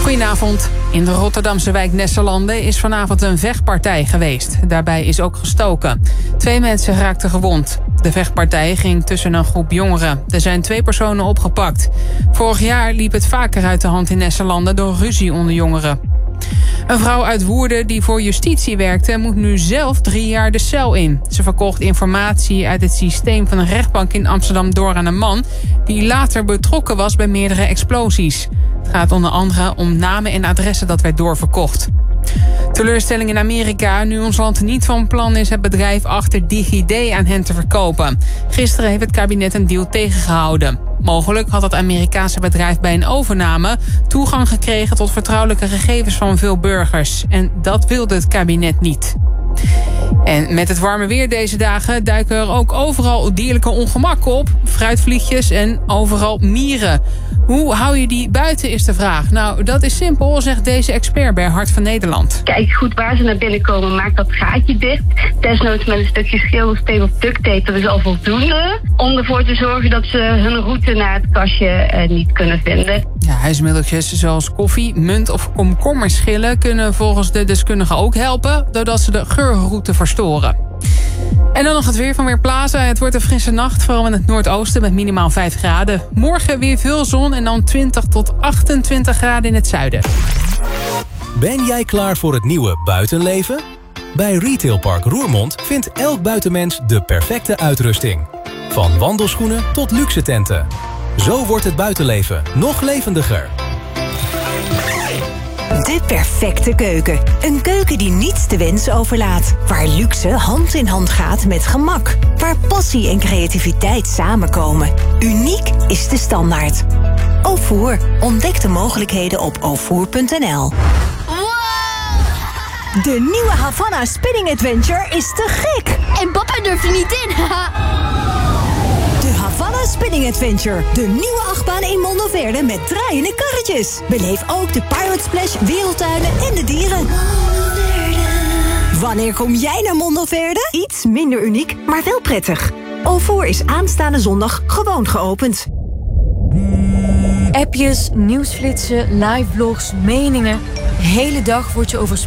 Goedenavond. In de Rotterdamse wijk Nesserlanden is vanavond een vechtpartij geweest. Daarbij is ook gestoken. 2 mensen raakten gewond. De vechtpartij ging tussen een groep jongeren. Er zijn 2 personen opgepakt. Vorig jaar liep het vaker uit de hand in Nesserlanden door ruzie onder jongeren. Een vrouw uit Woerden die voor justitie werkte moet nu zelf 3 jaar de cel in. Ze verkocht informatie uit het systeem van een rechtbank in Amsterdam door aan een man die later betrokken was bij meerdere explosies. Het gaat onder andere om namen en adressen dat werd doorverkocht. Teleurstelling in Amerika. Nu ons land niet van plan is het bedrijf achter DigiD aan hen te verkopen. Gisteren heeft het kabinet een deal tegengehouden. Mogelijk had het Amerikaanse bedrijf bij een overname toegang gekregen tot vertrouwelijke gegevens van veel burgers. En dat wilde het kabinet niet. En met het warme weer deze dagen duiken er ook overal dierlijke ongemakken op. Fruitvliegjes en overal mieren. Hoe hou je die buiten is de vraag. Nou, dat is simpel, zegt deze expert bij Hart van Nederland. Kijk goed waar ze naar binnen komen, maak dat gaatje dicht. Desnoods met een stukje schildersteep of duct tape, dat is al voldoende. Om ervoor te zorgen dat ze hun route naar het kastje niet kunnen vinden. Ja, huismiddeltjes zoals koffie, munt of komkommerschillen kunnen volgens de deskundigen ook helpen, doordat ze de geurroute verstoren. En dan nog het weer van Weerplaza. Het wordt een frisse nacht, vooral in het noordoosten met minimaal 5 graden. Morgen weer veel zon en dan 20 tot 28 graden in het zuiden. Ben jij klaar voor het nieuwe buitenleven? Bij Retailpark Roermond vindt elk buitenmens de perfecte uitrusting. Van wandelschoenen tot luxe tenten. Zo wordt het buitenleven nog levendiger. De perfecte keuken. Een keuken die niets te wensen overlaat. Waar luxe hand in hand gaat met gemak. Waar passie en creativiteit samenkomen. Uniek is de standaard. Ofour. Ontdek de mogelijkheden op ofour.nl. De nieuwe Havana Spinning Adventure is te gek. En papa durft er niet in. De Havana Spinning Adventure. De nieuwe achtbaan in Mondoverde met draaiende karretjes. Beleef ook de Pirate Splash, wereldtuinen en de dieren. Wanneer kom jij naar Mondoverde? Iets minder uniek, maar wel prettig. Ofour is aanstaande zondag gewoon geopend. Appjes, nieuwsflitsen, live vlogs, meningen. De hele dag word je over